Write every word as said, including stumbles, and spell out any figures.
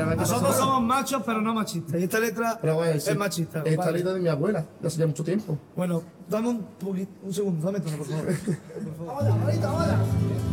realmente Nosotros pasa somos machos, pero no machistas. Y esta letra Pero voy a decir, es machista. esta Vale. letra de mi abuela, de hace ya mucho tiempo. Bueno, dame un poquito, un segundo, dame tono, por favor. Por favor. Ahora, ahorita, ahora.